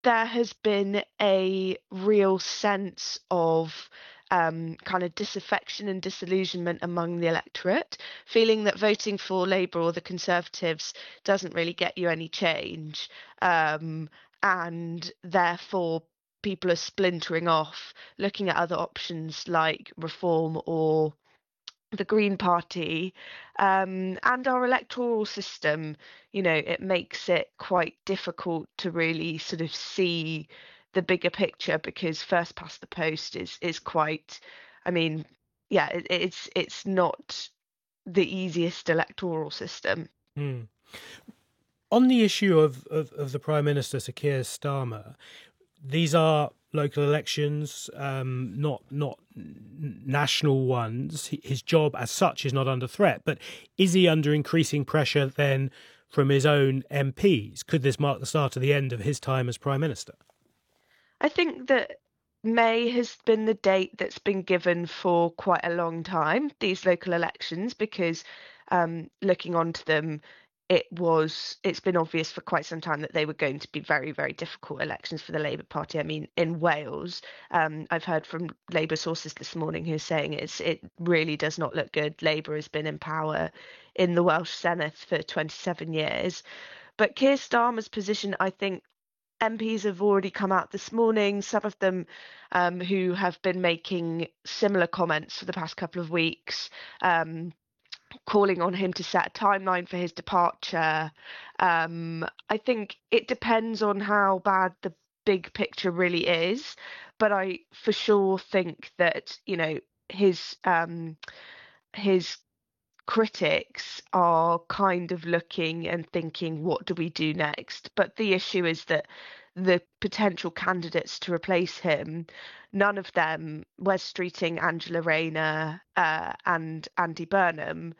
there has been a real sense of kind of disaffection and disillusionment among the electorate, feeling that voting for Labour or the Conservatives doesn't really get you any change, um, and therefore people are splintering off, looking at other options like reform or the Green Party, and our electoral system. It makes it quite difficult to really sort of see the bigger picture because first past the post is quite, I mean, yeah, it's not the easiest electoral system. Hmm. On the issue of the Prime Minister, Sir Keir Starmer, these are local elections, not national ones. His job as such is not under threat, but is he under increasing pressure then from his own MPs? Could this mark the start of the end of his time as Prime Minister? I think that May has been the date that's been given for quite a long time, these local elections, because looking onto them, it's been obvious for quite some time that they were going to be very, very difficult elections for the Labour Party. I mean, in Wales, I've heard from Labour sources this morning who are saying it really does not look good. Labour has been in power in the Welsh Senedd for 27 years. But Keir Starmer's position, I think, MPs have already come out this morning, some of them who have been making similar comments for the past couple of weeks, calling on him to set a timeline for his departure. I think it depends on how bad the big picture really is, but I for sure think that, his critics are kind of looking and thinking, what do we do next? But the issue is that the potential candidates to replace him, none of them, Wes Streeting, Angela Rayner, and Andy Burnham,